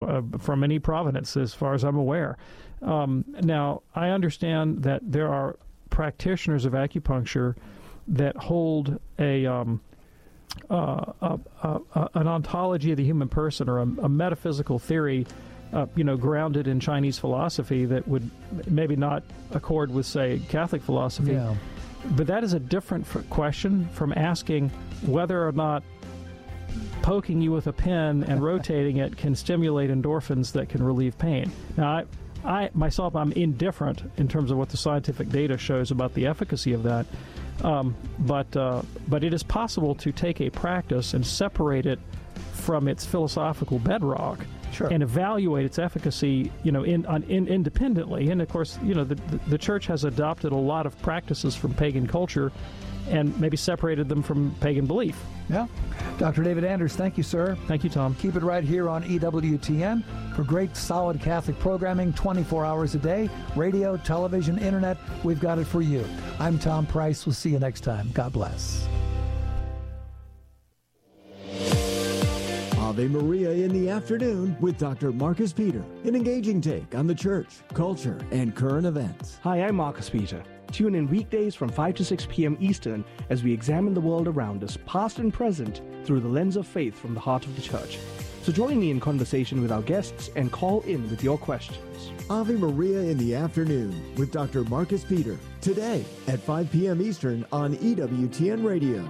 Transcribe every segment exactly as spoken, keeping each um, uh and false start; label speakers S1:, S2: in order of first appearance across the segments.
S1: uh, from any provenance, as far as I'm aware. Um, now, I understand that there are practitioners of acupuncture that hold a, um, uh, a, a, a an ontology of the human person, or a, a metaphysical theory, uh, you know, grounded in Chinese philosophy that would maybe not accord with, say, Catholic philosophy.
S2: Yeah.
S1: But that is a different f- question from asking whether or not poking you with a pen and rotating it can stimulate endorphins that can relieve pain. Now, I, I myself, I'm indifferent in terms of what the scientific data shows about the efficacy of that. Um, but uh, but it is possible to take a practice and separate it from its philosophical bedrock,
S2: sure,
S1: and evaluate its efficacy, you know, in, on, in independently. And of course, you know, the, the the church has adopted a lot of practices from pagan culture, and maybe separated them from pagan belief.
S2: Yeah. Doctor David Anders, thank you, sir.
S1: Thank you, Tom.
S2: Keep it right here on E W T N for great, solid Catholic programming, twenty-four hours a day, radio, television, internet. We've got it for you. I'm Tom Price. We'll see you next time. God bless.
S3: Ave Maria in the afternoon with Doctor Marcus Peter, an engaging take on the church, culture, and current events.
S4: Hi, I'm Marcus Peter. Tune in weekdays from five to six p.m. Eastern as we examine the world around us, past and present, through the lens of faith from the heart of the church. So join me in conversation with our guests and call in with your questions.
S3: Ave Maria in the afternoon with Doctor Marcus Peter, today at five p.m. Eastern on E W T N Radio.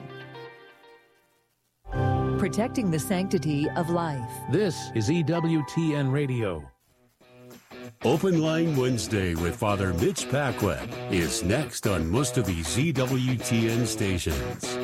S5: Protecting the sanctity of life.
S6: This is E W T N Radio.
S7: Open Line Wednesday with Father Mitch Paquette is next on most of these E W T N stations.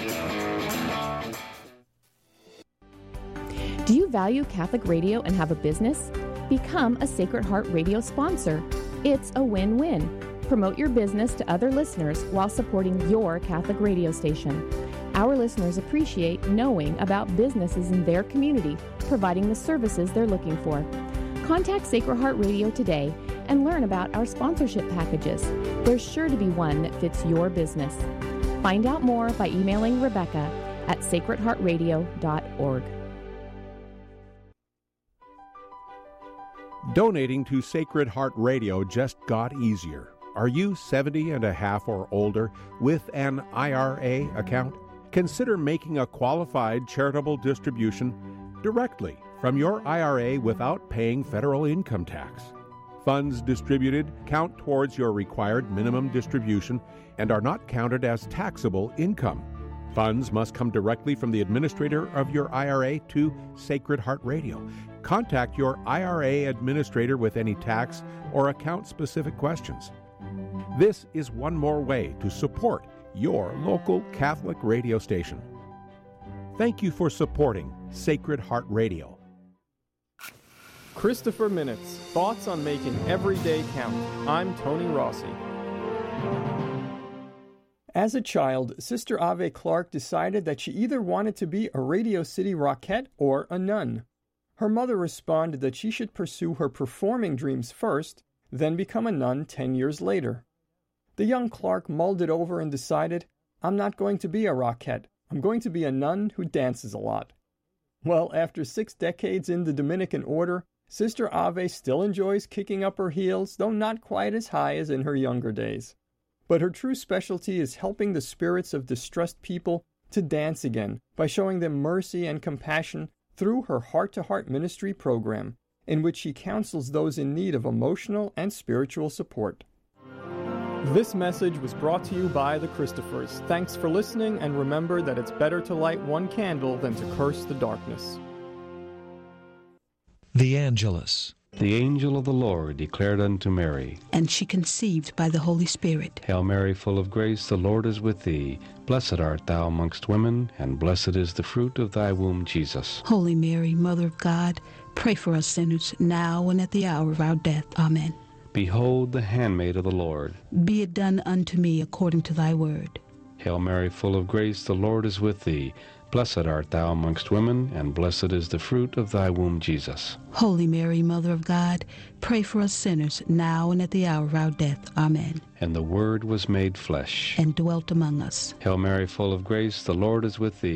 S8: Do you value Catholic radio and have a business? Become a Sacred Heart Radio sponsor. It's a win-win. Promote your business to other listeners while supporting your Catholic radio station. Our listeners appreciate knowing about businesses in their community providing the services they're looking for. Contact Sacred Heart Radio today and learn about our sponsorship packages. There's sure to be one that fits your business. Find out more by emailing Rebecca at sacred heart radio dot org.
S9: Donating to Sacred Heart Radio just got easier. Are you seventy and a half or older with an I R A account? Consider making a qualified charitable distribution directly from your I R A without paying federal income tax. Funds distributed count towards your required minimum distribution and are not counted as taxable income. Funds must come directly from the administrator of your I R A to Sacred Heart Radio. Contact your I R A administrator with any tax or account-specific questions. This is one more way to support your local Catholic radio station. Thank you for supporting Sacred Heart Radio.
S10: Christopher Minutes, thoughts on making every day count. I'm Tony Rossi. As a child, Sister Ave Clark decided that she either wanted to be a Radio City Rockette or a nun. Her mother responded that she should pursue her performing dreams first, then become a nun ten years later. The young Clark mulled it over and decided, I'm not going to be a Rockette. I'm going to be a nun who dances a lot. Well, after six decades in the Dominican order, Sister Ave still enjoys kicking up her heels, though not quite as high as in her younger days. But her true specialty is helping the spirits of distressed people to dance again by showing them mercy and compassion through her heart-to-heart ministry program, in which she counsels those in need of emotional and spiritual support. This message was brought to you by the Christophers. Thanks for listening, and remember that it's better to light one candle than to curse the darkness.
S11: The Angelus.
S12: The angel of the Lord declared unto Mary,
S13: and she conceived by the Holy Spirit.
S12: Hail Mary, full of grace, the Lord is with thee. Blessed art thou amongst women, and blessed is the fruit of thy womb, Jesus.
S13: Holy Mary, Mother of God, pray for us sinners, now and at the hour of our death. Amen.
S12: Behold the handmaid of the Lord.
S13: Be it done unto me according to thy word.
S12: Hail Mary, full of grace, the Lord is with thee. Blessed art thou amongst women, and blessed is the fruit of thy womb, Jesus.
S13: Holy Mary, Mother of God, pray for us sinners, now and at the hour of our death. Amen.
S12: And the Word was made flesh,
S13: and dwelt among us.
S12: Hail Mary, full of grace, the Lord is with thee.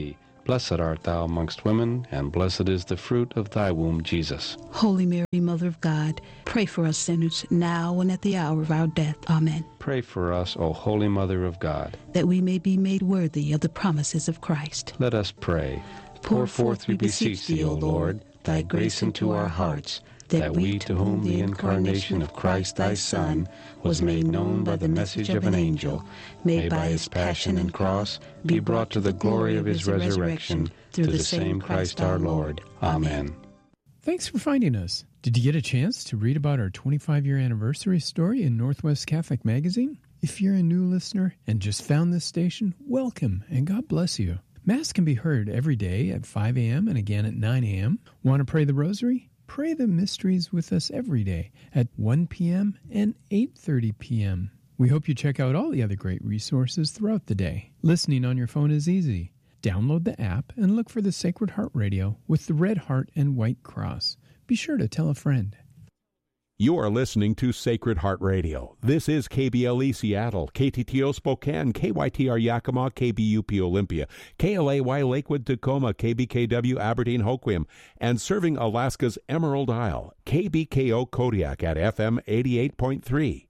S12: Blessed art thou amongst women, and blessed is the fruit of thy womb, Jesus.
S13: Holy Mary, Mother of God, pray for us sinners, now and at the hour of our death. Amen.
S12: Pray for us, O Holy Mother of God,
S13: that we may be made worthy of the promises of Christ.
S12: Let us pray. Pour forth, we beseech thee, O Lord, thy grace into our hearts, that we, to whom the incarnation of Christ thy Son was made known by the message of an angel, may by his passion and cross be brought to the glory of his resurrection, through the same Christ our Lord. Amen.
S11: Thanks for finding us. Did you get a chance to read about our twenty-five year anniversary story in Northwest Catholic Magazine? If you're a new listener and just found this station, welcome and God bless you. Mass can be heard every day at five a.m. and again at nine a.m. Want to pray the rosary? Pray the mysteries with us every day at one p.m. and eight thirty p.m. We hope you check out all the other great resources throughout the day. Listening on your phone is easy. Download the app and look for the Sacred Heart Radio with the red heart and white cross. Be sure to tell a friend.
S9: You are listening to Sacred Heart Radio. This is K B L E Seattle, K T T O Spokane, K Y T R Yakima, K B U P Olympia, K L A Y Lakewood Tacoma, K B K W Aberdeen Hoquiam, and serving Alaska's Emerald Isle, K B K O Kodiak at F M eighty-eight point three.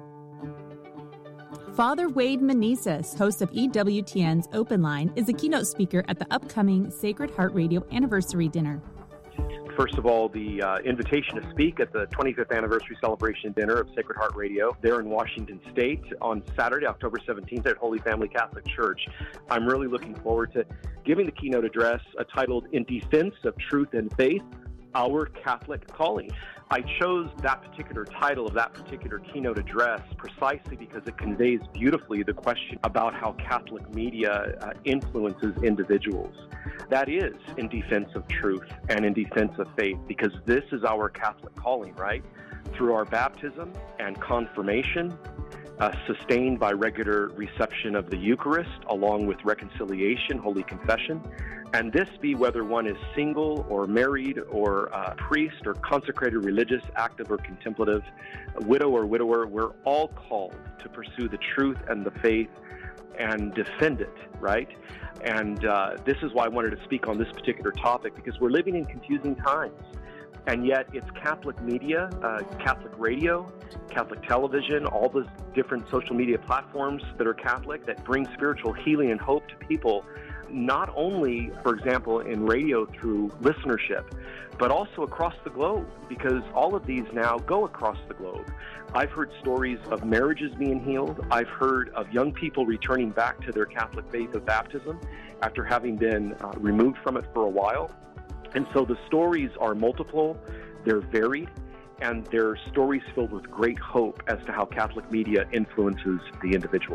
S14: Father Wade Meneses, host of E W T N's Open Line, is a keynote speaker at the upcoming Sacred Heart Radio Anniversary Dinner.
S15: First of all, the uh, invitation to speak at the twenty-fifth anniversary celebration dinner of Sacred Heart Radio there in Washington State on Saturday, October seventeenth at Holy Family Catholic Church. I'm really looking forward to giving the keynote address uh, titled In Defense of Truth and Faith, Our Catholic Calling. I chose that particular title of that particular keynote address precisely because it conveys beautifully the question about how Catholic media uh, influences individuals. That is in defense of truth and in defense of faith, because this is our Catholic calling, right? Through our baptism and confirmation, uh, sustained by regular reception of the Eucharist, along with reconciliation, Holy Confession, and this be whether one is single or married or uh, priest or consecrated religious, active or contemplative, widow or widower, we're all called to pursue the truth and the faith and defend it, right? And uh, this is why I wanted to speak on this particular topic, because we're living in confusing times. And yet it's Catholic media, uh, Catholic radio, Catholic television, all the different social media platforms that are Catholic that bring spiritual healing and hope to people, not only, for example, in radio through listenership, but also across the globe, because all of these now go across the globe. I've heard stories of marriages being healed. I've heard of young people returning back to their Catholic faith of baptism after having been uh, removed from it for a while. And so the stories are multiple, they're varied, and they're stories filled with great hope as to how Catholic media influences the individual.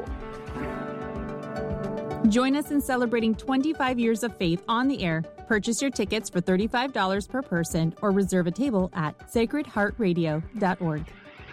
S14: Join us in celebrating twenty-five years of faith on the air. Purchase your tickets for thirty-five dollars per person or reserve a table at sacred heart radio dot org.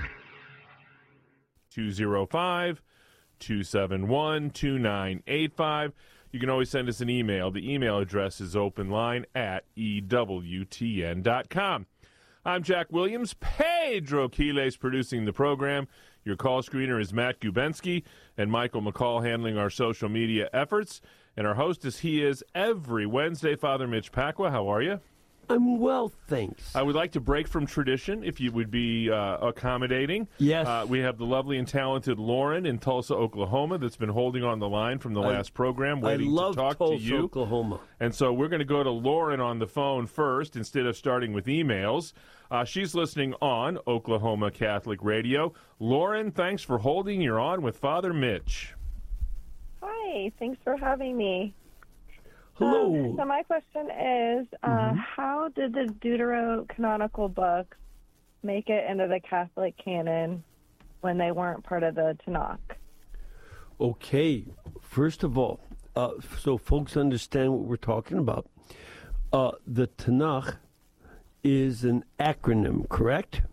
S16: two oh five, two seven one, two nine eight five. You can always send us an email. The email address is openline at E W T N dot com. I'm Jack Williams. Pedro Quiles producing the program. Your call screener is Matt Gubensky, and Michael McCall handling our social media efforts. And our host, as he is every Wednesday, Father Mitch Pacwa. How are you?
S17: I'm well, thanks.
S16: I would like to break from tradition, if you would be uh, accommodating.
S17: Yes.
S16: Uh, we have the lovely and talented Lauren in Tulsa, Oklahoma, that's been holding on the line from the
S17: I,
S16: last program, waiting
S17: I love
S16: to talk
S17: Tulsa,
S16: to you.
S17: Oklahoma.
S16: And so we're going to go to Lauren on the phone first, instead of starting with emails. Uh, she's listening on Oklahoma Catholic Radio. Lauren, thanks for holding. You're on with Father Mitch.
S18: Hi, thanks for having me.
S17: Hello.
S18: Um, so my question is, uh, mm-hmm. how did the Deuterocanonical books make it into the Catholic canon when they weren't part of the Tanakh?
S17: Okay, first of all, uh, so folks understand what we're talking about. Uh, the Tanakh is an acronym, correct?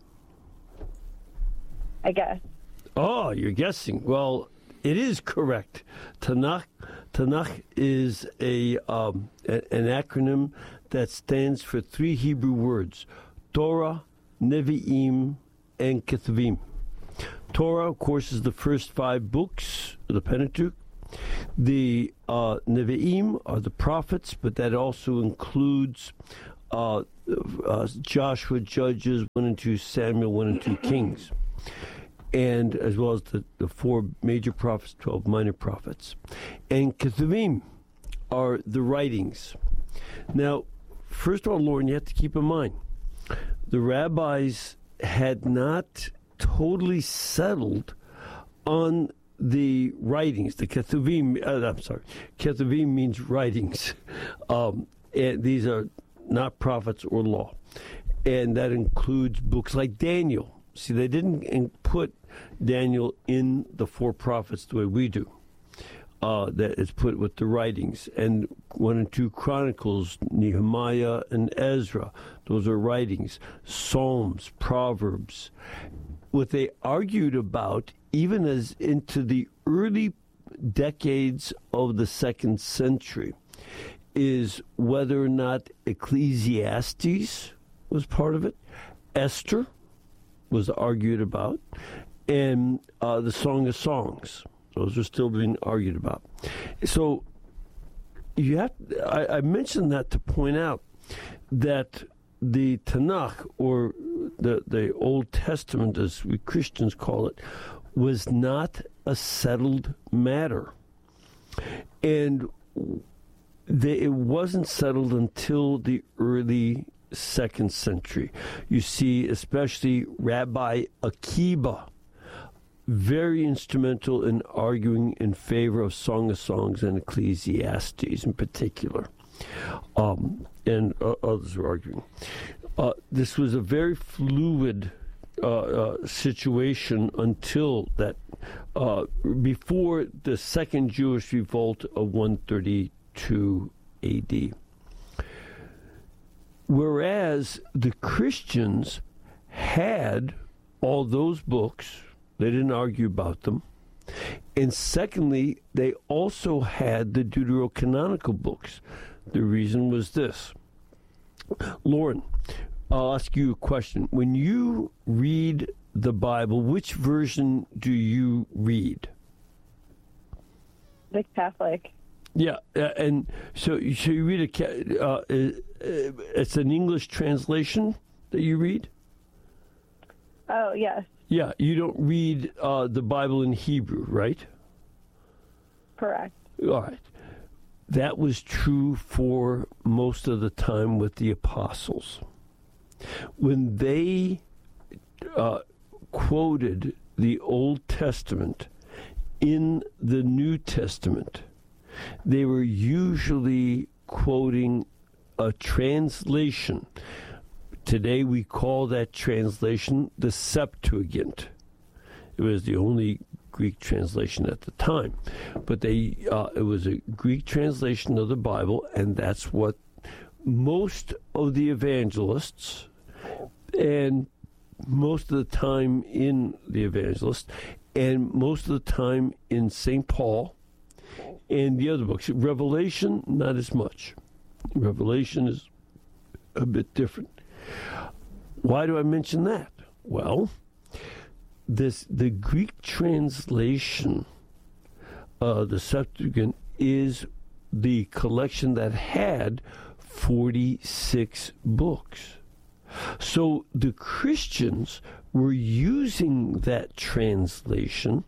S18: I guess.
S17: Oh, you're guessing. Well, it is correct. Tanakh, Tanakh is a, um, a an acronym that stands for three Hebrew words: Torah, Nevi'im, and Ketuvim. Torah, of course, is the first five books of the Pentateuch. The uh, Nevi'im are the prophets, but that also includes uh, uh, Joshua, Judges, one and two Samuel, one and two Kings, and as well as the, the four major prophets, twelve minor prophets. And Ketuvim are the writings. Now, first of all, Lauren, you have to keep in mind, the rabbis had not totally settled on the writings. The Ketuvim, uh, I'm sorry, Ketuvim means writings. Um, and these are not prophets or law. And that includes books like Daniel. See, they didn't put Daniel in the four prophets the way we do. Uh, that is put with the writings. And one and two Chronicles, Nehemiah and Ezra, those are writings. Psalms, Proverbs. What they argued about, even as into the early decades of the second century, is whether or not Ecclesiastes was part of it, Esther was argued about, and uh, the Song of Songs. Those are still being argued about. So you have. I, I mentioned that to point out that the Tanakh, or the, the Old Testament, as we Christians call it, was not a settled matter. And they, it wasn't settled until the early second century. You see, especially Rabbi Akiba, very instrumental in arguing in favor of Song of Songs and Ecclesiastes in particular. Um, and uh, others were arguing. Uh, this was a very fluid uh, uh, situation until that, uh, before the Second Jewish Revolt of one thirty-two A D. Whereas the Christians had all those books, they didn't argue about them. And secondly, they also had the deuterocanonical books. The reason was this. Lauren, I'll ask you a question. When you read the Bible, which version do you read?
S18: The Catholic.
S17: Yeah, uh, and so, so you read a, uh, it's an English translation that you read?
S18: Oh, yes.
S17: Yeah, you don't read uh, the Bible in Hebrew, right?
S18: Correct.
S17: All right. That was true for most of the time with the apostles. When they uh, quoted the Old Testament in the New Testament, they were usually quoting a translation. Today we call that translation the Septuagint. It was the only Greek translation at the time. But they uh, it was a Greek translation of the Bible, and that's what most of the evangelists, and most of the time in the evangelists, and most of the time in Saint Paul and the other books. Revelation, not as much. Revelation is a bit different. Why do I mention that? Well, this the Greek translation, uh, the Septuagint, is the collection that had forty-six books. So the Christians were using that translation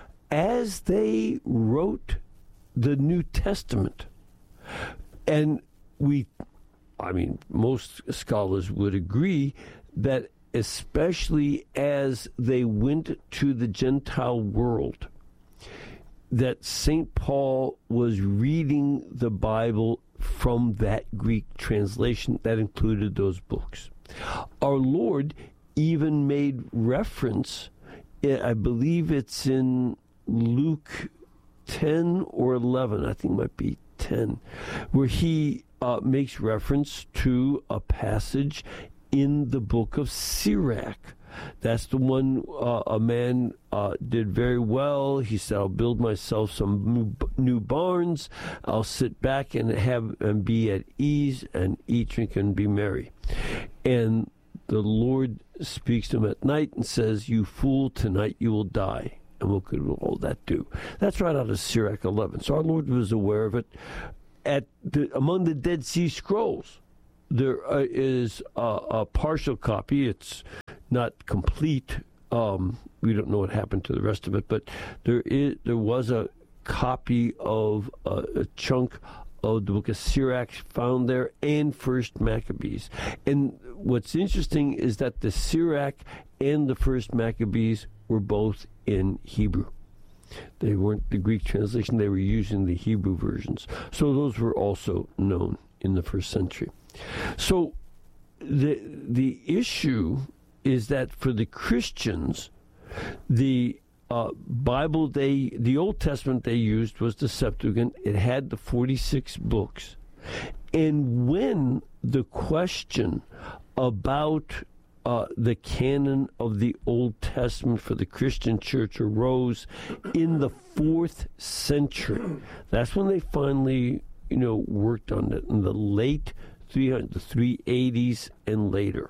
S17: as they wrote the New Testament. And we, I mean, most scholars would agree that especially as they went to the Gentile world, that Saint Paul was reading the Bible from that Greek translation that included those books. Our Lord even made reference, I believe it's in Luke ten or eleven, I think it might be ten, where he uh, makes reference to a passage in the book of Sirach. That's the one uh, a man uh, did very well. He said, I'll build myself some new, new barns. I'll sit back and have and be at ease and eat, drink, and be merry. And the Lord speaks to him at night and says, you fool, tonight you will die. And what could all that do? That's right out of Sirach eleven. So our Lord was aware of it. At the, among the Dead Sea Scrolls, there uh, is a, a partial copy. It's not complete. Um, we don't know what happened to the rest of it, but there is there was a copy of uh, a chunk of the book of Sirach found there, and First Maccabees. And what's interesting is that the Sirach and the First Maccabees were both in Hebrew. They weren't the Greek translation, they were using the Hebrew versions. So those were also known in the first century. So the the issue is that for the Christians, the uh, Bible they the Old Testament they used was the Septuagint. It had the forty-six books. And when the question about uh, the canon of the Old Testament for the Christian church arose in the fourth century, that's when they finally, you know, worked on it in the late three hundred, the three eighties and later.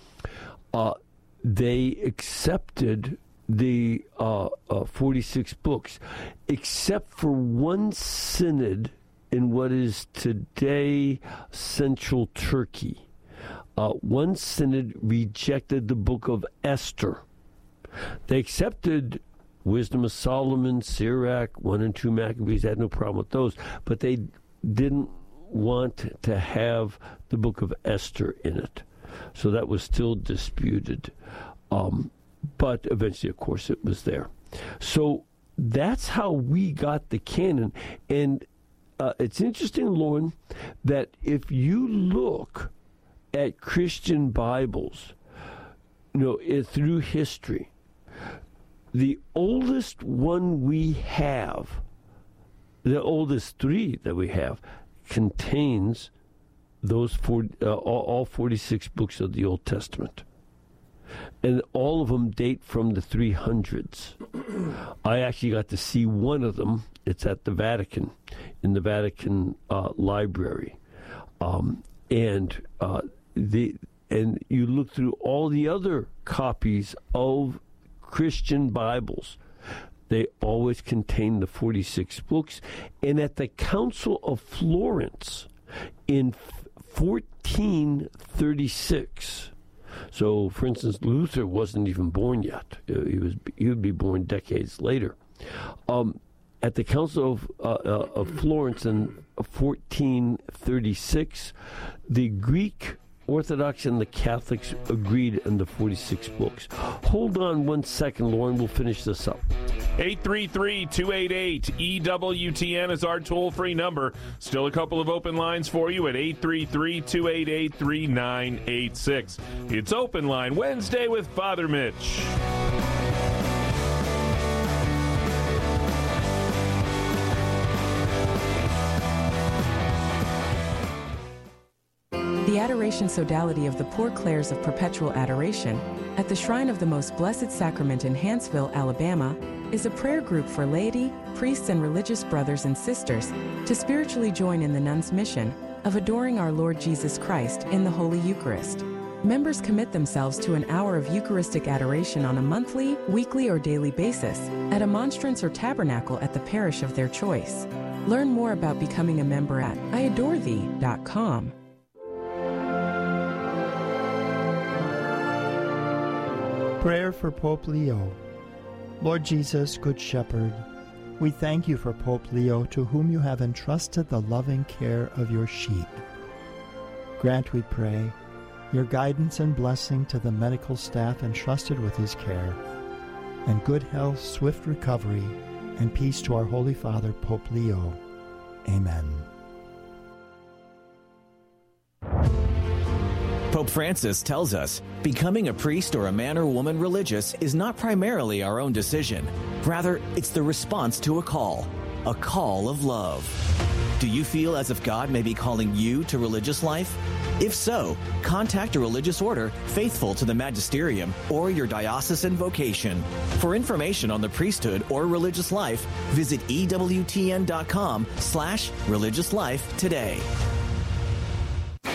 S17: Uh, they accepted the uh, uh, forty-six books, except for one synod in what is today Central Turkey. Uh, one synod rejected the book of Esther. They accepted Wisdom of Solomon, Sirach, one and two Maccabees, had no problem with those, but they didn't want to have the book of Esther in it. So that was still disputed. Um, but eventually, of course, it was there. So that's how we got the canon. And uh, it's interesting, Lauren, that if you look at Christian Bibles, you know, it, through history, the oldest one we have, the oldest three that we have, contains those four, uh, all, all forty-six books of the Old Testament. And all of them date from the three hundreds. I actually got to see one of them. It's at the Vatican, in the Vatican uh, Library. Um, and uh, the and you look through all the other copies of Christian Bibles, they always contain the forty-six books. And at the Council of Florence in fourteen thirty-six, so for instance, Luther wasn't even born yet. He was he would be born decades later. Um, at the Council of, uh, uh, of Florence in fourteen thirty-six, the Greek Orthodox and the Catholics agreed on the forty-six books. Hold on one second, Lauren. We'll finish this up.
S16: eight three three, two eight eight, E W T N is our toll-free number. Still a couple of open lines for you at eight three three, two eight eight, three nine eight six. It's Open Line Wednesday with Father Mitch.
S19: The Adoration Sodality of the Poor Clares of Perpetual Adoration at the Shrine of the Most Blessed Sacrament in Hanceville, Alabama, is a prayer group for laity, priests, and religious brothers and sisters to spiritually join in the nuns' mission of adoring our Lord Jesus Christ in the Holy Eucharist. Members commit themselves to an hour of Eucharistic adoration on a monthly, weekly, or daily basis at a monstrance or tabernacle at the parish of their choice. Learn more about becoming a member at I adore thee dot com.
S20: Prayer for Pope Leo. Lord Jesus, Good Shepherd, we thank you for Pope Leo, to whom you have entrusted the loving care of your sheep. Grant, we pray, your guidance and blessing to the medical staff entrusted with his care, and good health, swift recovery, and peace to our Holy Father, Pope Leo. Amen.
S21: Pope Francis tells us becoming a priest or a man or woman religious is not primarily our own decision. Rather, it's the response to a call, a call of love. Do you feel as if God may be calling you to religious life? If so, contact a religious order faithful to the magisterium or your diocesan vocation. For information on the priesthood or religious life, visit E W T N dot com slash religious life today.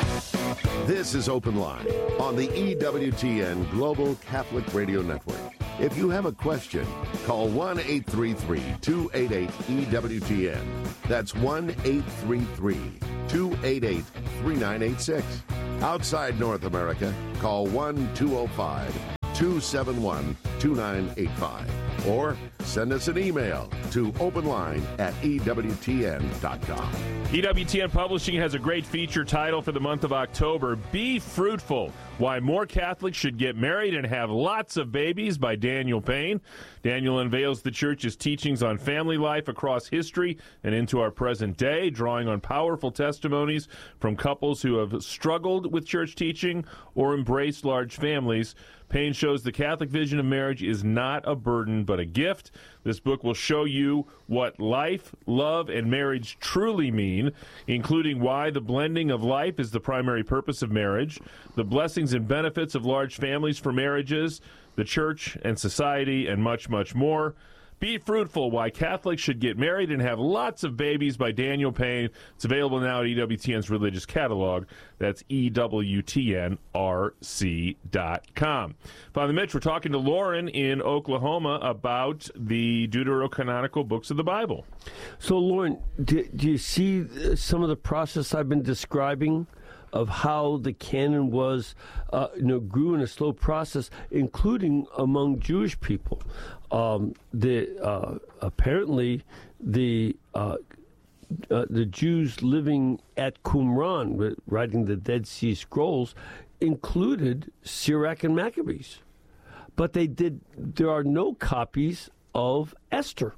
S22: This is Open Line on the E W T N Global Catholic Radio Network.
S1: If you have a question, call one eight three three, two eight eight, E W T N. That's one eight three three, two eight eight, three nine eight six. Outside North America, call one two zero five, two seven one, two nine eight five. Or send us an email to openline at E W T N dot com.
S16: E W T N Publishing has a great feature title for the month of October, Be Fruitful, Why More Catholics Should Get Married and Have Lots of Babies by Daniel Payne. Daniel unveils the Church's teachings on family life across history and into our present day, drawing on powerful testimonies from couples who have struggled with church teaching or embraced large families. Payne shows the Catholic vision of marriage is not a burden but a gift. This book will show you what life, love, and marriage truly mean, including why the blending of life is the primary purpose of marriage, the blessings and benefits of large families for marriages, the church and society, and much, much more. Be Fruitful, Why Catholics Should Get Married and Have Lots of Babies by Daniel Payne. It's available now at E W T N's religious catalog. That's E W T N R C dot com. Father Mitch, we're talking to Lauren in Oklahoma about the deuterocanonical books of the Bible.
S17: So, Lauren, do, do you see some of the process I've been describing of how the canon was, uh, you know, grew in a slow process, including among Jewish people? Um, the uh, apparently the uh, uh, the Jews living at Qumran, writing the Dead Sea Scrolls, included Sirach and Maccabees, but they did. There are no copies of Esther,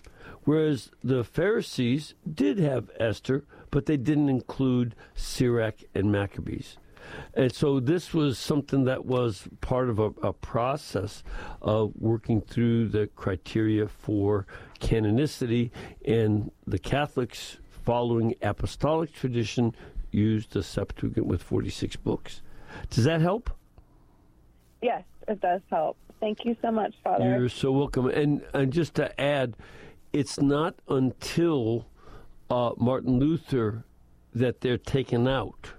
S17: whereas the Pharisees did have Esther, but they didn't include Sirach and Maccabees. And so this was something that was part of a, a process of working through the criteria for canonicity, and the Catholics, following apostolic tradition, used the Septuagint with forty-six books. Does that help?
S18: Yes, it does help. Thank you so much, Father.
S17: You're so welcome. And, and just to add, it's not until uh, Martin Luther that they're taken out.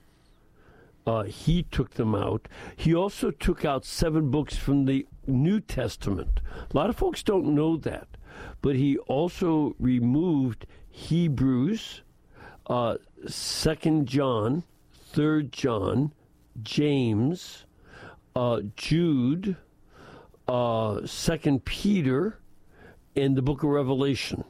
S17: Uh, he took them out. He also took out seven books from the New Testament. A lot of folks don't know that. But he also removed Hebrews, uh, Second John, Third John, James, uh, Jude, uh, Second Peter, and the book of Revelation.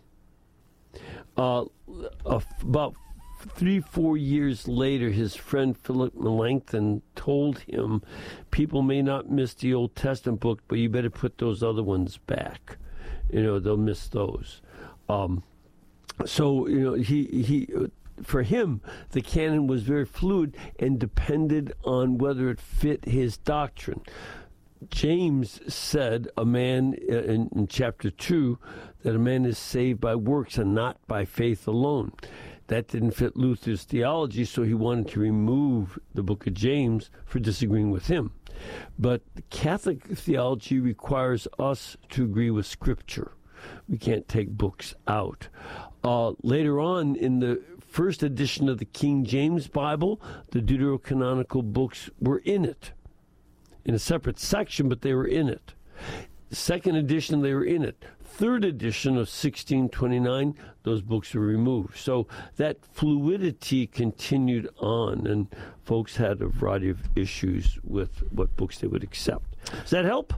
S17: Uh, about Three, four years later, his friend Philip Melanchthon told him, people may not miss the Old Testament book, but you better put those other ones back. You know, they'll miss those. Um, so, you know, he, he, for him, the canon was very fluid and depended on whether it fit his doctrine. James said, a man, in, in chapter two, that a man is saved by works and not by faith alone. That didn't fit Luther's theology, so he wanted to remove the book of James for disagreeing with him. But Catholic theology requires us to agree with Scripture. We can't take books out. Uh, later on, in the first edition of the King James Bible, the deuterocanonical books were in it, in a separate section, but they were in it. Second edition, they were in it. Third edition of sixteen twenty-nine, those books were removed. So that fluidity continued on, and folks had a variety of issues with what books they would accept. Does that help?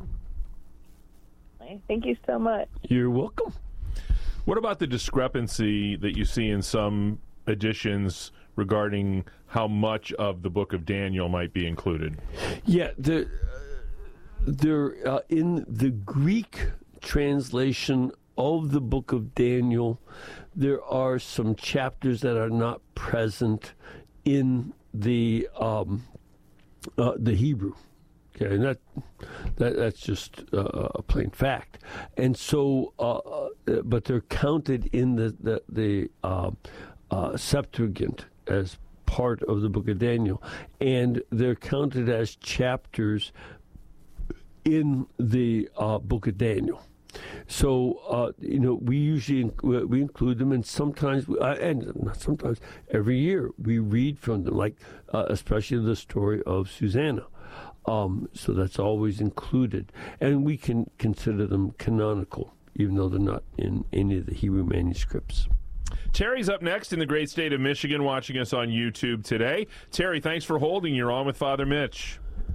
S18: Thank you so much.
S17: You're welcome.
S16: What about the discrepancy that you see in some editions regarding how much of the book of Daniel might be included?
S17: Yeah, the, uh, there uh, in the Greek translation of the book of Daniel, there are some chapters that are not present in the um, uh, the Hebrew. Okay, and that, that that's just uh, a plain fact. And so, uh, uh, but they're counted in the the, the uh, uh, Septuagint as part of the book of Daniel, and they're counted as chapters in the uh, book of Daniel. So, uh, you know, we usually inc- we include them, and sometimes, we, uh, and not sometimes, every year we read from them, like uh, especially the story of Susanna. Um, so that's always included. And we can consider them canonical, even though they're not in any of the Hebrew manuscripts.
S16: Terry's up next in the great state of Michigan, watching us on YouTube today. Terry, thanks for holding. You're on with Father Mitch.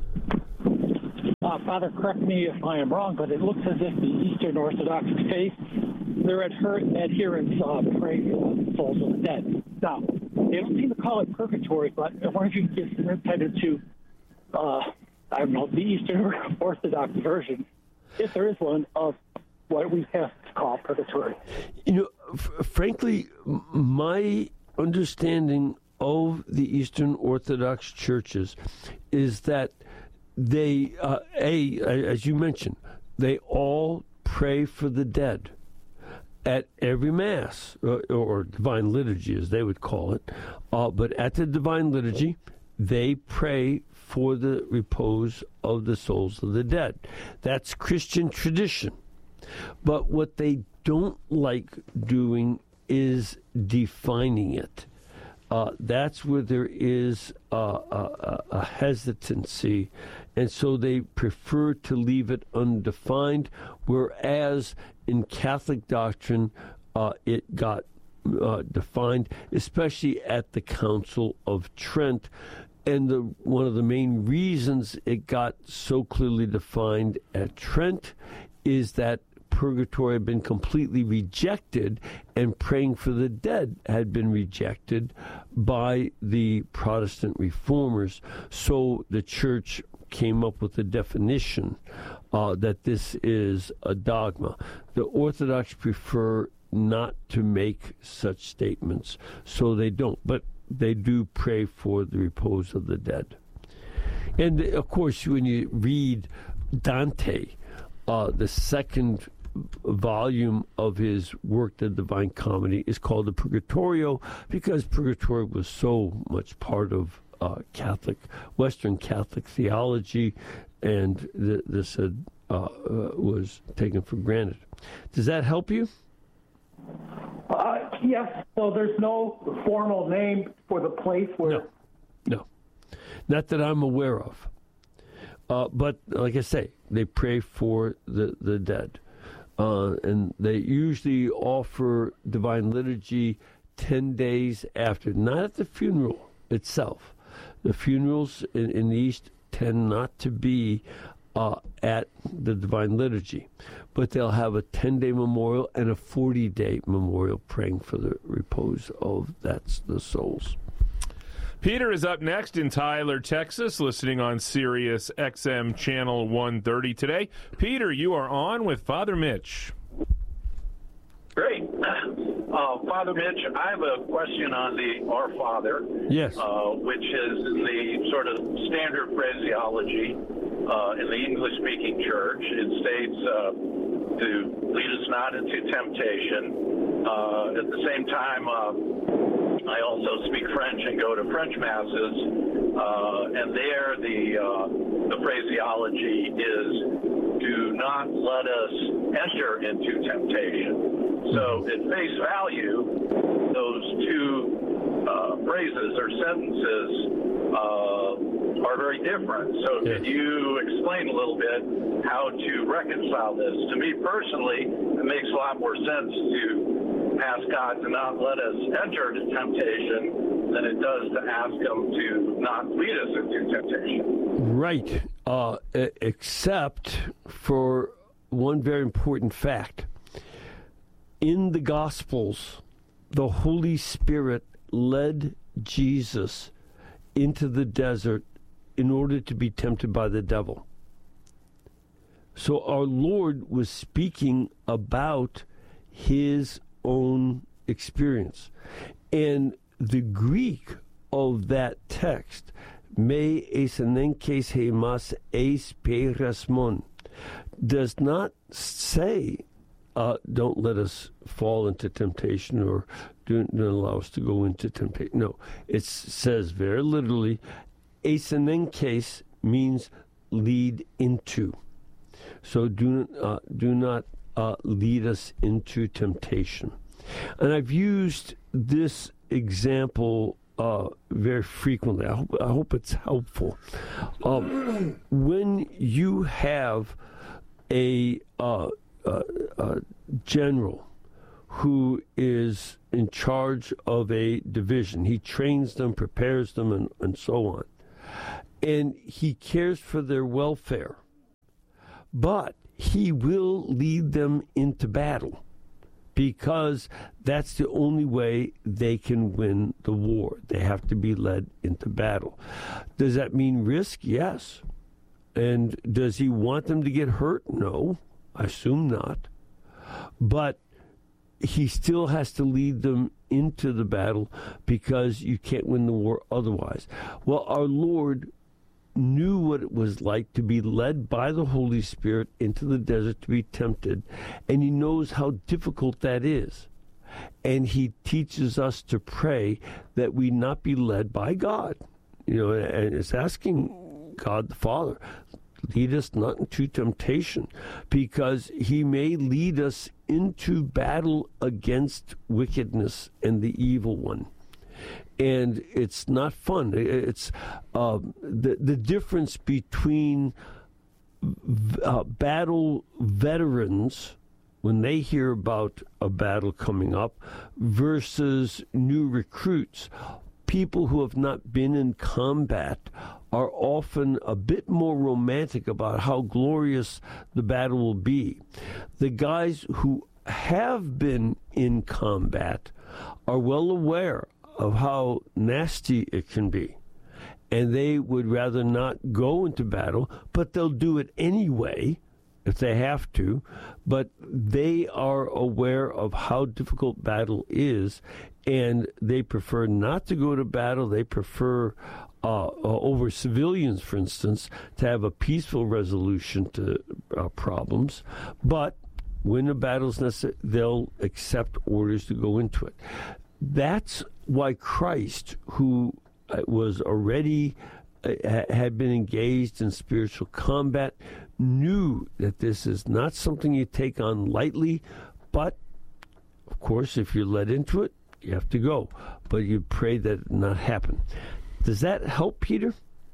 S2: Uh, Father, correct me if I am wrong, but it looks as if the Eastern Orthodox faith, their adher- adherents uh, pray for the souls of the dead. Now, they don't seem to call it purgatory, but I wonder if you can give some insight into, uh, I don't know, the Eastern Orthodox version, if there is one, of what we have to call purgatory.
S17: You know, f- frankly, m- my understanding of the Eastern Orthodox churches is that they, uh, a, as you mentioned, they all pray for the dead at every Mass, or, or Divine Liturgy, as they would call it. Uh, but at the Divine Liturgy, they pray for the repose of the souls of the dead. That's Christian tradition. But what they don't like doing is defining it. Uh, that's where there is a, a, a hesitancy, and so they prefer to leave it undefined, whereas in Catholic doctrine, uh, it got uh, defined, especially at the Council of Trent. And the, one of the main reasons it got so clearly defined at Trent is that purgatory had been completely rejected, and praying for the dead had been rejected by the Protestant reformers. So the church came up with a definition uh, that this is a dogma. The Orthodox prefer not to make such statements, so they don't. But they do pray for the repose of the dead. And, of course, when you read Dante, uh, the second volume of his work, The Divine Comedy, is called the Purgatorio, because purgatory was so much part of uh, Catholic, Western Catholic theology, and th- this uh, uh, was taken for granted. Does that help you?
S2: Uh, yes, so there's no formal name for the place where...
S17: No, no. Not that I'm aware of. Uh, but, like I say, they pray for the, the dead. Uh, and they usually offer Divine Liturgy ten days after, not at the funeral itself. The funerals in, in the East tend not to be uh, at the Divine Liturgy, but they'll have a ten-day memorial and a forty-day memorial praying for the repose of that's the souls.
S16: Peter is up next in Tyler, Texas, listening on Sirius X M Channel one thirty today. Peter, you are on with Father Mitch.
S22: Great. Uh, Father Mitch, I have a question on the Our Father,
S17: yes,
S22: uh, which is the sort of standard phraseology uh, in the English-speaking church. It states uh, to lead us not into temptation. Uh, at the same time, uh, I also speak French and go to French masses, uh, and there the uh, the phraseology is, do not let us enter into temptation. So at face value, those two uh, phrases or sentences uh, are very different. So yes. Can you explain a little bit how to reconcile this? To me personally, it makes a lot more sense to ask God to not let us enter into temptation than it does to ask Him to not lead us into temptation.
S17: Right. Uh, except for one very important fact. In the Gospels, the Holy Spirit led Jesus into the desert in order to be tempted by the devil. So our Lord was speaking about His own experience. And the Greek of that text, me esenenkes hemas eis perasmon, does not say, uh, don't let us fall into temptation, or don't, don't allow us to go into temptation. No, it says very literally, esenenkes means lead into. So do, uh, do not uh, lead us into temptation. And I've used this example uh, very frequently. I hope, I hope it's helpful. Um, when you have a, uh, uh, uh, general who is in charge of a division, he trains them, prepares them, and, and so on, and he cares for their welfare, but he will lead them into battle, because that's the only way they can win the war. They have to be led into battle. Does that mean risk? Yes. And does he want them to get hurt? No, I assume not. But he still has to lead them into the battle, because you can't win the war otherwise. Well, our Lord knew what it was like to be led by the Holy Spirit into the desert to be tempted, and he knows how difficult that is. And he teaches us to pray that we not be led by God. You know, and it's asking God the Father, lead us not into temptation, because he may lead us into battle against wickedness and the evil one. And it's not fun. It's uh, the the difference between uh, battle veterans, when they hear about a battle coming up, versus new recruits. People who have not been in combat are often a bit more romantic about how glorious the battle will be. The guys who have been in combat are well aware of how nasty it can be, and they would rather not go into battle, but they'll do it anyway if they have to. But they are aware of how difficult battle is, and they prefer not to go to battle. They prefer uh, uh, over civilians, for instance, to have a peaceful resolution to uh, problems. But when a battle is necessary, they'll accept orders to go into it. That's why Christ, who was already uh, had been engaged in spiritual combat, knew that this is not something you take on lightly. But of course, if you're led into it, you have to go. But you pray that it not happen. Does that help, Peter?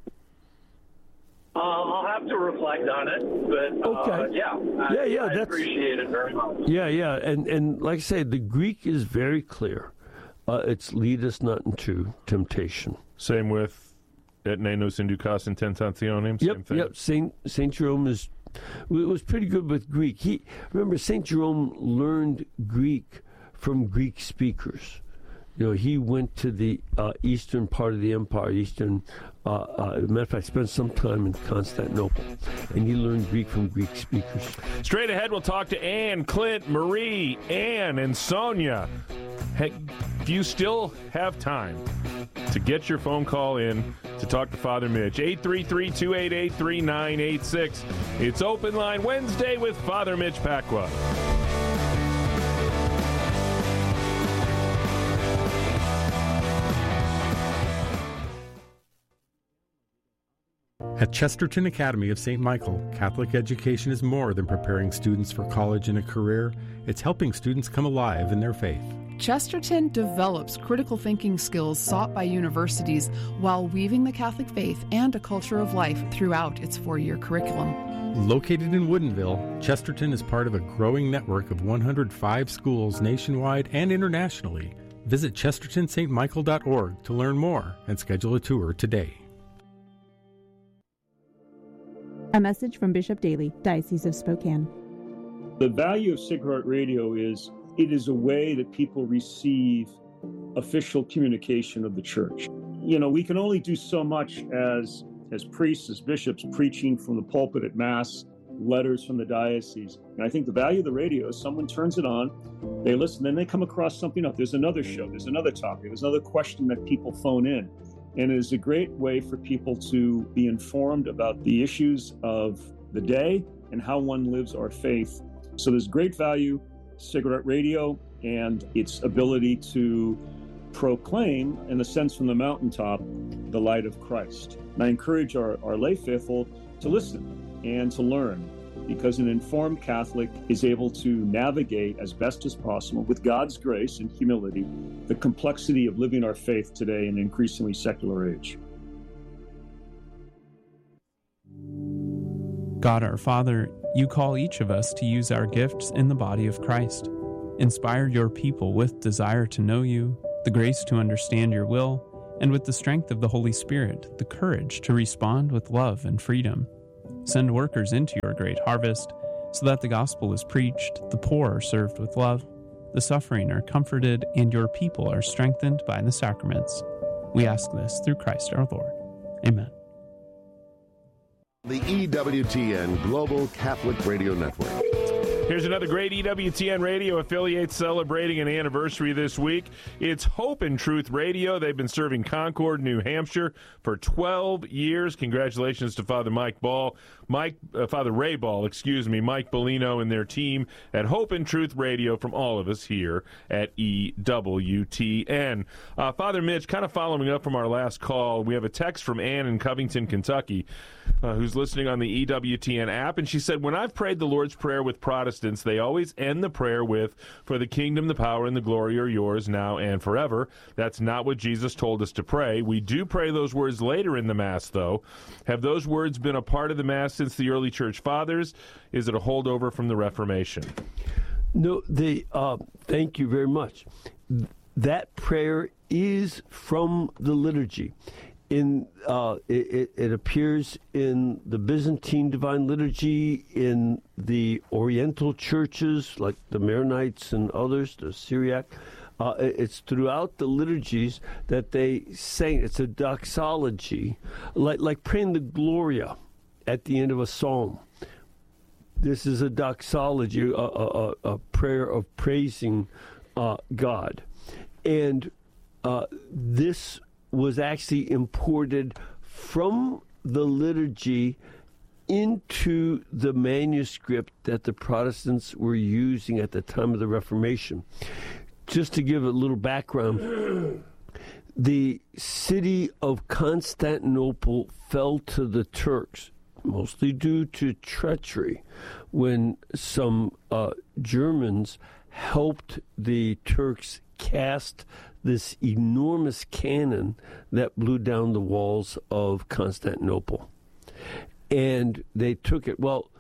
S22: Uh, I'll have to reflect on it, but uh,
S17: okay.
S22: yeah, I,
S17: yeah, yeah,
S22: I
S17: that's,
S22: appreciate it very much.
S17: Yeah, yeah, and and like I say, the Greek is very clear. Uh, it's lead us not into temptation.
S16: Same with et ne nos inducas in tentationem.
S17: Yep,
S16: Same thing.
S17: yep. Saint Saint Jerome is was pretty good with Greek. He remember Saint Jerome learned Greek from Greek speakers. You know, he went to the uh, eastern part of the empire, eastern. Uh, uh, as a matter of fact, spent some time in Constantinople, and he learned Greek from Greek speakers.
S16: Straight ahead, we'll talk to Ann, Clint, Marie, Ann, and Sonia. Hey, if you still have time to get your phone call in to talk to Father Mitch, eight three three, two eight eight, three nine eight six. It's Open Line Wednesday with Father Mitch Pacwa.
S9: At Chesterton Academy of Saint Michael, Catholic education is more than preparing students for college and a career. It's helping students come alive in their faith.
S3: Chesterton develops critical thinking skills sought by universities while weaving the Catholic faith and a culture of life throughout its four-year curriculum.
S9: Located in Woodinville, Chesterton is part of a growing network of one hundred five schools nationwide and internationally. Visit chesterton st michael dot org to learn more and schedule a tour today.
S4: A message from Bishop Daly, Diocese of Spokane.
S23: The value of Sacred Heart Radio is it is a way that people receive official communication of the church. You know, we can only do so much as as priests, as bishops, preaching from the pulpit at Mass, letters from the diocese. And I think the value of the radio is someone turns it on, they listen, then they come across something else. There's another show, there's another topic, there's another question that people phone in. And it is a great way for people to be informed about the issues of the day and how one lives our faith. So there's great value, Sacred Heart Radio, and its ability to proclaim, in a sense from the mountaintop, the light of Christ. And I encourage our, our lay faithful to listen and to learn. because an informed Catholic is able to navigate as best as possible, with God's grace and humility, the complexity of living our faith today in an increasingly secular age.
S5: God our Father, you call each of us to use our gifts in the body of Christ. Inspire your people with desire to know you, the grace to understand your will, and with the strength of the Holy Spirit, the courage to respond with love and freedom. Send workers into your great harvest, so that the gospel is preached, the poor are served with love, the suffering are comforted, and your people are strengthened by the sacraments. We ask this through Christ our Lord. Amen.
S1: The E W T N Global Catholic Radio Network.
S16: Here's another great E W T N radio affiliate celebrating an anniversary this week. It's Hope and Truth Radio. They've been serving Concord, New Hampshire for twelve years. Congratulations to Father Mike Ball, Mike, uh, Father Ray Ball, excuse me, Mike Bellino and their team at Hope and Truth Radio, from all of us here at E W T N. Uh, Father Mitch, kind of following up from our last call, we have a text from Ann in Covington, Kentucky, uh, who's listening on the E W T N app, and she said, when I've prayed the Lord's Prayer with Protestants, they always end the prayer with, for the kingdom, the power, and the glory are yours now and forever. That's not what Jesus told us to pray. We do pray those words later in the Mass, though. Have those words been a part of the Mass since the early Church Fathers? Is it a holdover from the Reformation?
S17: No, they, uh, thank you very much. That prayer is from the liturgy. In uh, it, it appears in the Byzantine Divine Liturgy, in the Oriental churches like the Maronites and others, the Syriac. Uh, it's throughout the liturgies that they say it's a doxology, like like praying the Gloria at the end of a psalm. This is a doxology, a, a, a prayer of praising uh, God, and uh, this was actually imported from the liturgy into the manuscript that the Protestants were using at the time of the Reformation. Just to give a little background, the city of Constantinople fell to the Turks, mostly due to treachery, when some uh, Germans helped the Turks cast this enormous cannon that blew down the walls of Constantinople. And they took it. Well,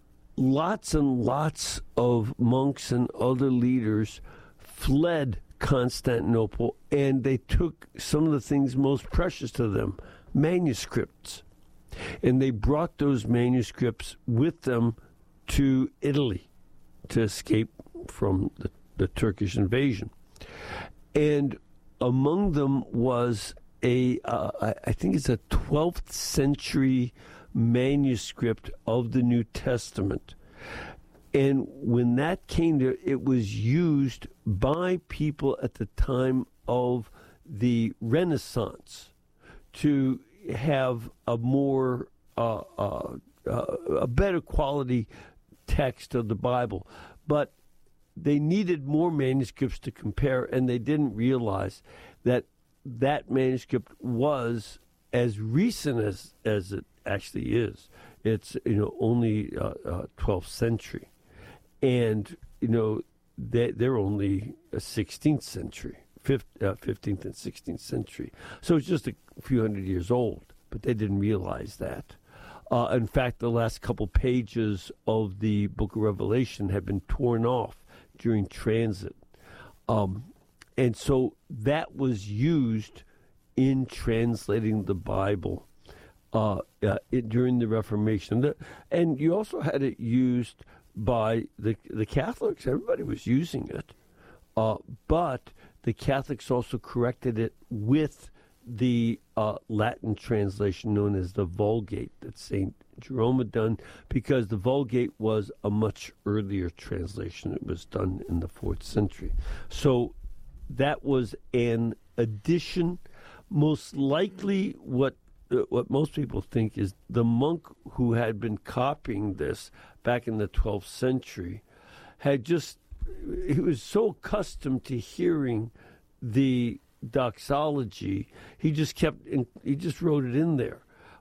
S17: lots and lots of monks and other leaders fled Constantinople, and they took some of the things most precious to them, manuscripts. And they brought those manuscripts with them to Italy to escape from the, the Turkish invasion. And among them was a, uh, I think it's a twelfth century manuscript of the New Testament. And when that came to, it was used by people at the time of the Renaissance to have a more, uh, uh, uh, a better quality text of the Bible. But they needed more manuscripts to compare, and they didn't realize that that manuscript was as recent as, as it actually is. It's, you know, only uh, uh, twelfth century. And, you know, they, they're only a sixteenth century, fifth, uh, fifteenth and sixteenth century. So it's just a few hundred years old, but they didn't realize that. Uh, in fact, the last couple pages of the Book of Revelation have been torn off during transit. Um, and so that was used in translating the Bible uh, uh, it, during the Reformation. The, and you also had it used by the the Catholics. Everybody was using it. Uh, but the Catholics also corrected it with the uh, Latin translation known as the Vulgate that Saint Jerome had done, because the Vulgate was a much earlier translation. It was done in the fourth century. So that was an addition. Most likely what uh, what most people think is the monk who had been copying this back in the twelfth century had just, he was so accustomed to hearing the doxology, he just kept, in, he just wrote it in there.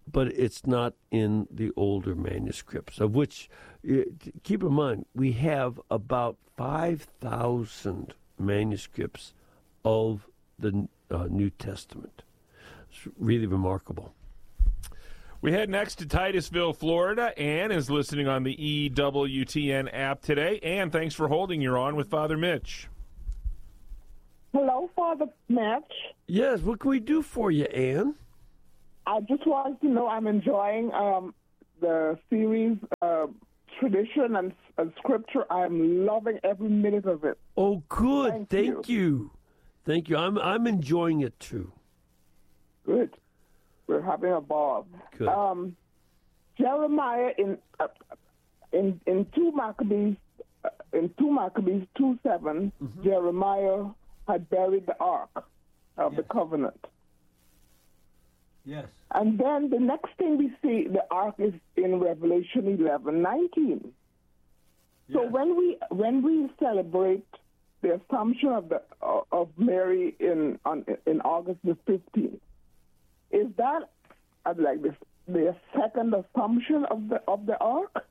S17: but it's not in the older manuscripts, of which, keep in mind, we have about five thousand manuscripts of the uh, New Testament. It's really remarkable.
S16: We head next to Titusville, Florida. Ann is listening on the E W T N app today. Ann, thanks for holding. You're on with Father Mitch.
S6: Hello, Father Mitch.
S17: Yes, what can we do for you, Ann?
S6: I just wanted to know I'm enjoying um, the series uh, Tradition and, and Scripture. I'm loving every minute of it.
S17: Oh, good.
S6: Thank,
S17: Thank you. you. Thank you. I'm I'm enjoying it, too.
S6: Good. We're having a ball.
S17: Good.
S6: Um, Jeremiah in uh, in in two Maccabees uh, in two Maccabees two seven, mm-hmm. Jeremiah had buried the ark of yes. the covenant.
S17: Yes.
S6: And then the next thing we see, the ark is in Revelation eleven nineteen. Yes. So when we when we celebrate the Assumption of the uh, of Mary in on, in August the fifteenth. Is that uh, like this, the second assumption of the of the ark?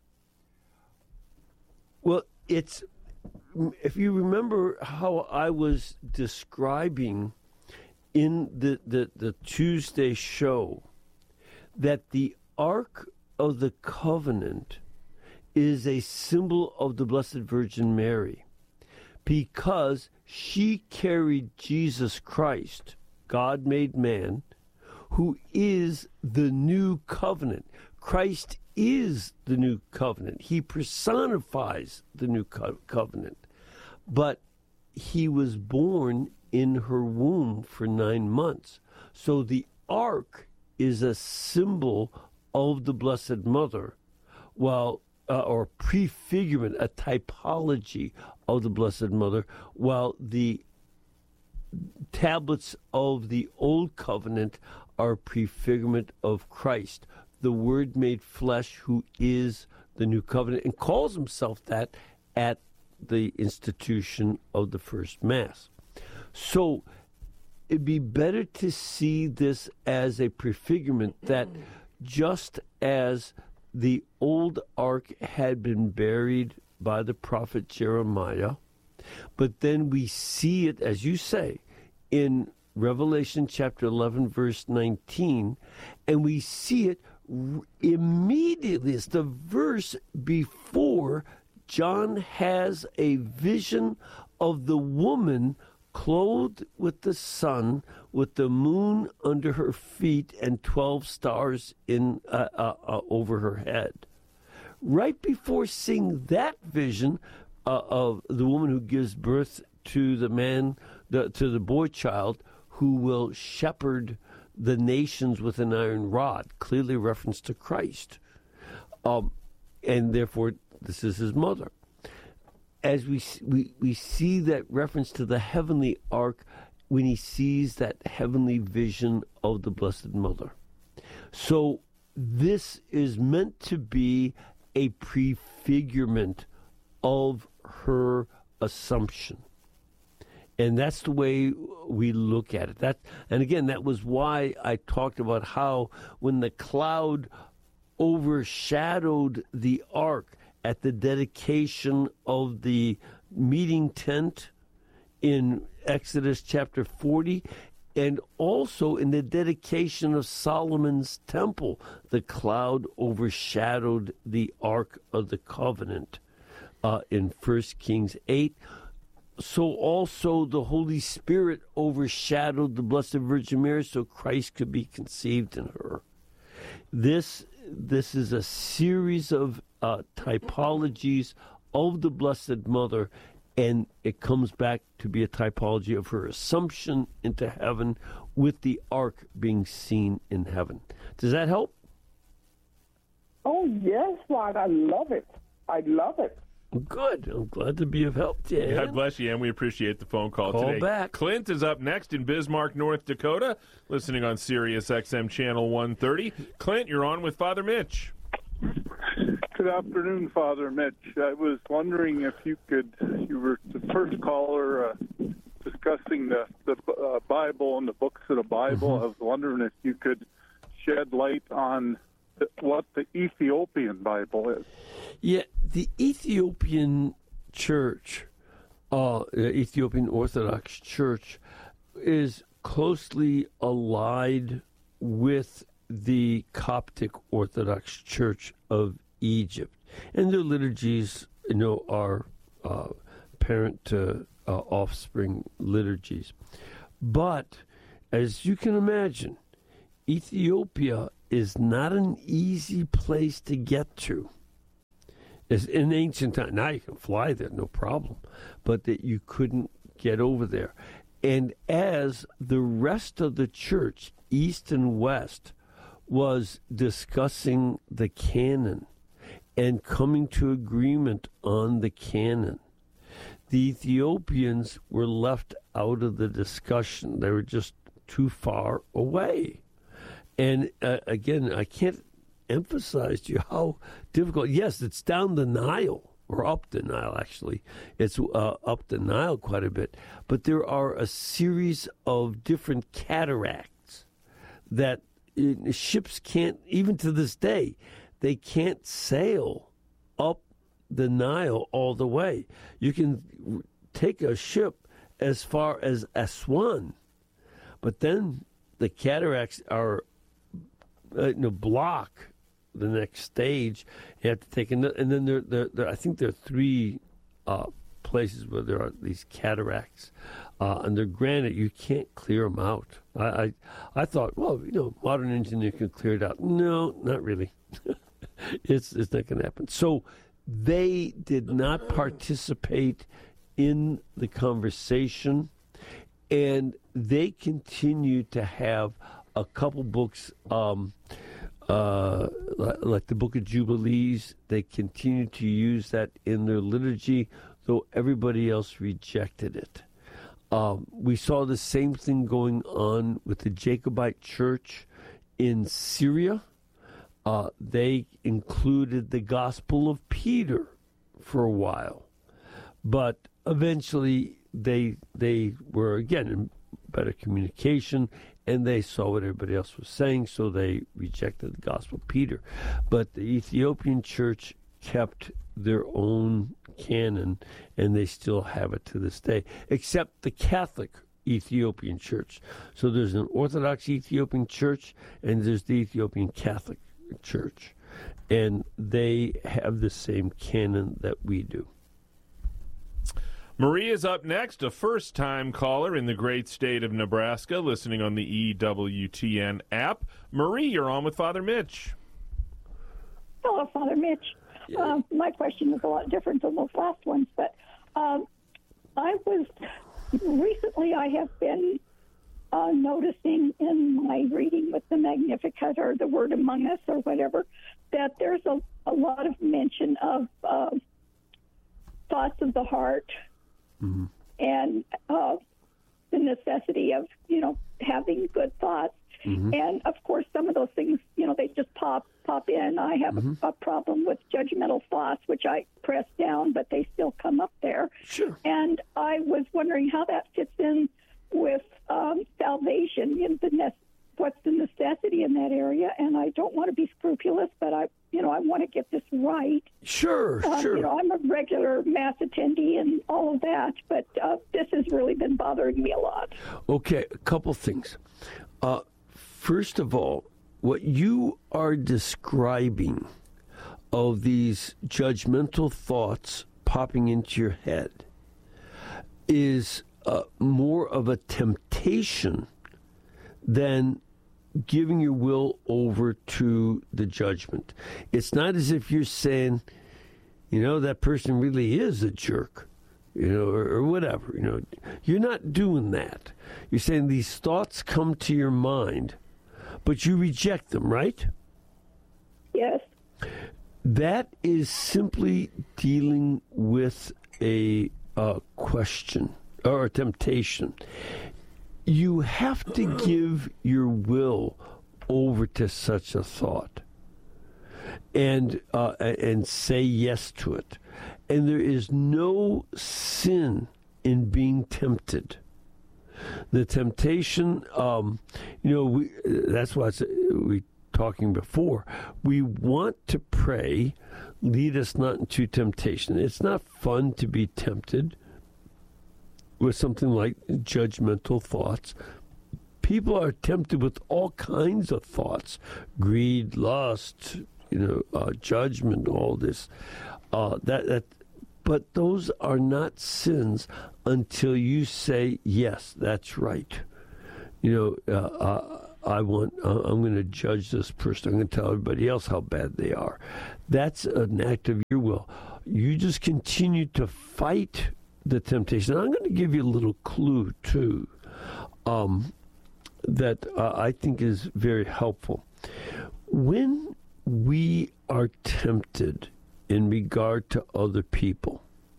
S17: Well, it's if you remember how I was describing in the, the, the Tuesday show that the Ark of the Covenant is a symbol of the Blessed Virgin Mary because she carried Jesus Christ, God made man, who is the new covenant. Christ is the new covenant. He personifies the new co- covenant. But he was born in her womb for nine months. So the ark is a symbol of the Blessed Mother, while uh, or prefigurement, a typology of the Blessed Mother, while the tablets of the Old Covenant are prefigurement of Christ, the Word made flesh, who is the new covenant, and calls himself that at the institution of the first Mass. So it'd be better to see this as a prefigurement that just as the old ark had been buried by the prophet Jeremiah, but then we see it, as you say, in Revelation chapter eleven, verse nineteen, and we see it r- immediately. It's the verse before John has a vision of the woman clothed with the sun, with the moon under her feet and twelve stars in uh, uh, uh, over her head. Right before seeing that vision uh, of the woman who gives birth to the man, the, to the boy child, who will shepherd the nations with an iron rod, clearly reference to Christ. Um, and therefore, this is his mother. As we, we we see that reference to the heavenly ark when he sees that heavenly vision of the Blessed Mother. So this is meant to be a prefigurement of her assumption. And that's the way we look at it. That, and again, that was why I talked about how when the cloud overshadowed the ark at the dedication of the meeting tent in Exodus chapter forty, and also in the dedication of Solomon's temple, the cloud overshadowed the Ark of the Covenant uh, in First Kings eight. So also the Holy Spirit overshadowed the Blessed Virgin Mary so Christ could be conceived in her. This, this is a series of uh, typologies of the Blessed Mother, and it comes back to be a typology of her assumption into heaven with the ark being seen in heaven. Does that help?
S6: Oh, yes, Rod. I love it. I love it.
S17: Good. I'm glad to be of help, Dan.
S16: God bless you, and we appreciate the phone call,
S17: call
S16: today.
S17: Back.
S16: Clint is up next in Bismarck, North Dakota, listening on Sirius X M Channel one thirty. Clint, you're on with Father Mitch.
S7: Good afternoon, Father Mitch. I was wondering if you could, you were the first caller uh, discussing the, the uh, Bible and the books of the Bible. Mm-hmm. I was wondering if you could shed light on what the Ethiopian Bible is?
S17: Yeah, the Ethiopian Church, uh, the Ethiopian Orthodox Church, is closely allied with the Coptic Orthodox Church of Egypt, and their liturgies, you know, are uh, parent to uh, offspring liturgies. But as you can imagine, Ethiopia is not an easy place to get to. As in ancient times, now you can fly there, no problem, but that you couldn't get over there. And as the rest of the church, East and West, was discussing the canon and coming to agreement on the canon, the Ethiopians were left out of the discussion. They were just too far away. And uh, again, I can't emphasize to you how difficult. Yes, it's down the Nile, or up the Nile, actually. It's uh, up the Nile quite a bit. But there are a series of different cataracts that uh, ships can't, even to this day, they can't sail up the Nile all the way. You can take a ship as far as Aswan, but then the cataracts are uh, you know, block the next stage. You have to take another, and then there, there, there, I think there are three uh, places where there are these cataracts, uh, and they're granite. You can't clear them out. I, I, I thought, well, you know, modern engineer can clear it out. No, not really. it's it's not going to happen. So they did not participate in the conversation, and they continue to have a couple books, um, uh, like the Book of Jubilees. They continue to use that in their liturgy, though everybody else rejected it. Um, we saw the same thing going on with the Jacobite Church in Syria. Uh, they included the Gospel of Peter for a while, but eventually they they were again in better communication, and they saw what everybody else was saying, so they rejected the Gospel of Peter. But the Ethiopian Church kept their own canon, and they still have it to this day, except the Catholic Ethiopian Church. So there's an Orthodox Ethiopian Church, and there's the Ethiopian Catholic Church, and they have the same canon that we do.
S16: Maria's up next, a first-time caller in the great state of Nebraska, listening on the E W T N app. Marie, you're on with Father Mitch.
S8: Hello, Father Mitch.
S17: Yeah.
S8: Uh, my question is a lot different than those last ones, but um, I was recently I have been uh, noticing in my reading with the Magnificat or the Word Among Us or whatever that there's a, a lot of mention of uh, thoughts of the heart. Mm-hmm. And uh, the necessity of, you know, having good thoughts. Mm-hmm. And, of course, some of those things, you know, they just pop pop in. I have mm-hmm. a, a problem with judgmental thoughts, which I press down, but they still come up there.
S17: Sure.
S8: And I was wondering how that fits in with um, salvation, you know, the ne- what's the necessity in that area. And I don't want to be scrupulous, but I, you know, I want to get this right.
S17: Sure,
S8: um,
S17: sure.
S8: You know, I'm a regular Mass attendee and all of that, but uh, this has really been bothering me a lot.
S17: Okay, a couple things. Uh, first of all, what you are describing of these judgmental thoughts popping into your head is uh, more of a temptation than giving your will over to the judgment. It's not as if you're saying, you know, that person really is a jerk, you know, or, or whatever. You know, you're not doing that. You're saying these thoughts come to your mind, but you reject them, right?
S8: Yes.
S17: That is simply dealing with a uh, question or a temptation. You have to give your will over to such a thought and uh, and say yes to it. And there is no sin in being tempted. The temptation, um, you know, we, that's why it's, we talking before, we want to pray, lead us not into temptation. It's not fun to be tempted with something like judgmental thoughts. People are tempted with all kinds of thoughts, greed, lust, you know, uh, judgment, all this. Uh, that that, but those are not sins until you say, yes, that's right. You know, uh, uh, I want, uh, I'm going to judge this person. I'm going to tell everybody else how bad they are. That's an act of your will. You just continue to fight the temptation. I'm going to give you a little clue, too, um, that uh, I think is very helpful. When we are tempted in regard to other people,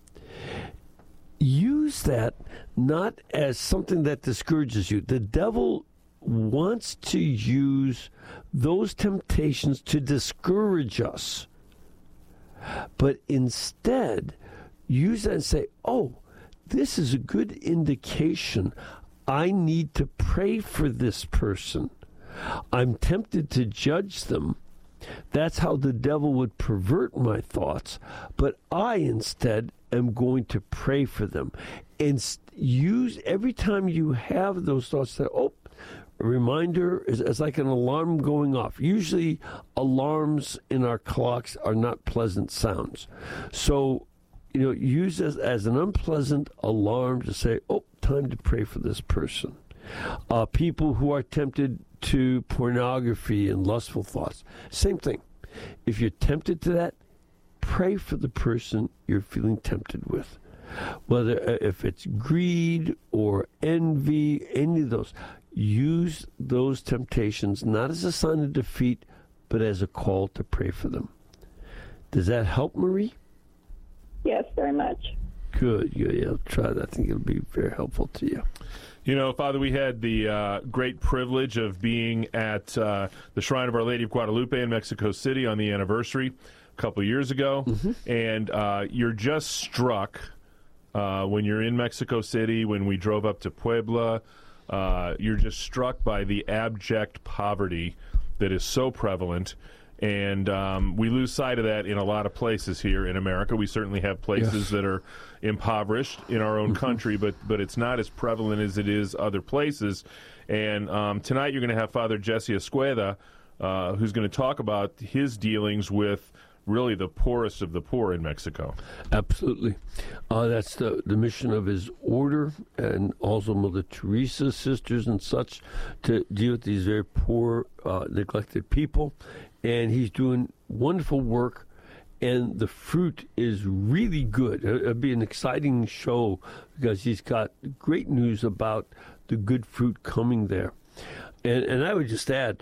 S17: use that not as something that discourages you. The devil wants to use those temptations to discourage us. But instead, use that and say, oh, this is a good indication. I need to pray for this person. I'm tempted to judge them. That's how the devil would pervert my thoughts. But I instead am going to pray for them. And use, every time you have those thoughts, that, oh, a reminder is, is like an alarm going off. Usually alarms in our clocks are not pleasant sounds. So, you know, use it as an unpleasant alarm to say, oh, time to pray for this person. Uh, people who are tempted to pornography and lustful thoughts, same thing. If you're tempted to that, pray for the person you're feeling tempted with. Whether if it's greed or envy, any of those, use those temptations not as a sign of defeat, but as a call to pray for them. Does that help, Marie?
S8: Yes, very much.
S17: Good, good. Yeah, I'll try that. I think it'll be very helpful to you.
S16: You know, Father, we had the uh, great privilege of being at uh, the Shrine of Our Lady of Guadalupe in Mexico City on the anniversary a couple of years ago. Mm-hmm. And uh, you're just struck uh, when you're in Mexico City, when we drove up to Puebla, uh, you're just struck by the abject poverty that is so prevalent. And um, we lose sight of that in a lot of places here in America. We certainly have places yes. that are impoverished in our own mm-hmm. country, but but it's not as prevalent as it is other places. And um, tonight you're going to have Father Jesse Escueda, uh, who's going to talk about his dealings with really the poorest of the poor in Mexico.
S17: Absolutely. Uh, that's the, the mission of his order, and also Mother Teresa's sisters and such, to deal with these very poor, uh, neglected people. And he's doing wonderful work, and the fruit is really good. It'll be an exciting show because he's got great news about the good fruit coming there. And, and I would just add,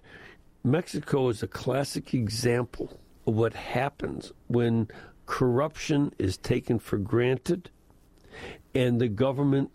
S17: Mexico is a classic example of what happens when corruption is taken for granted and the government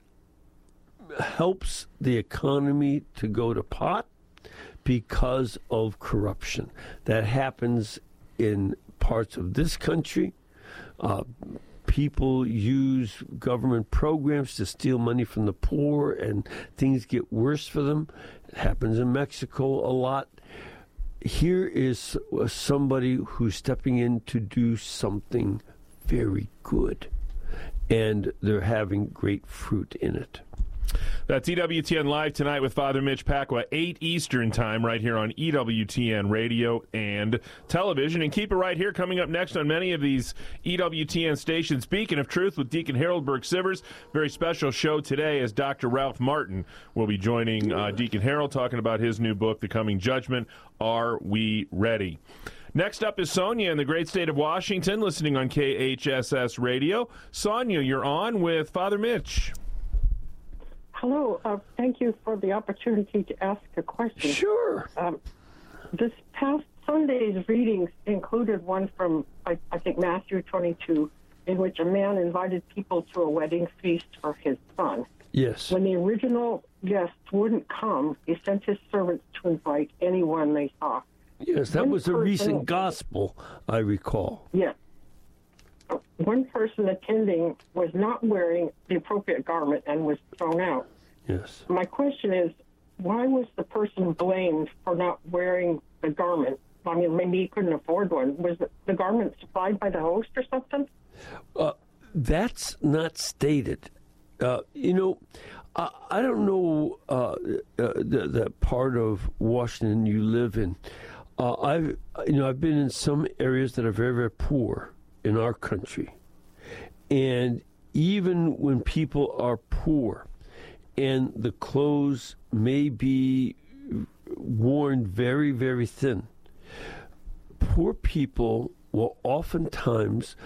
S17: helps the economy to go to pot because of corruption. That happens in parts of this country. Uh, people use government programs to steal money from the poor, and things get worse for them. It happens in Mexico a lot. Here is somebody who's stepping in to do something very good, and they're having great fruit in it.
S16: That's E W T N Live tonight with Father Mitch Pacwa, eight Eastern Time, right here on E W T N Radio and Television. And keep it right here. Coming up next on many of these E W T N stations, Beacon of Truth with Deacon Harold Burke-Sivers. Very special show today as Doctor Ralph Martin will be joining uh, Deacon Harold, talking about his new book, The Coming Judgment. Are we ready? Next up is Sonia in the great state of Washington, listening on K H S S Radio. Sonia, you're on with Father Mitch.
S10: Hello. Uh, thank you for the opportunity to ask a question.
S17: Sure.
S10: Um, this past Sunday's readings included one from, I, I think, Matthew twenty-two, in which a man invited people to a wedding feast for his son.
S17: Yes.
S10: When the original guests wouldn't come, he sent his servants to invite anyone they saw.
S17: Yes, that
S10: one
S17: was a
S10: person,
S17: recent gospel, I recall.
S10: Yes. One person attending was not wearing the appropriate garment and was thrown out.
S17: Yes.
S10: My question is, why was the person blamed for not wearing the garment. I mean, maybe he couldn't afford one. Was the garment supplied by the host or something?
S17: Uh, that's not stated. Uh, you know, I, I don't know uh, uh, the, the part of Washington you live in. Uh, I've you know I've been in some areas that are very very poor in our country, and even when people are poor, and the clothes may be worn very very thin, poor people will oftentimes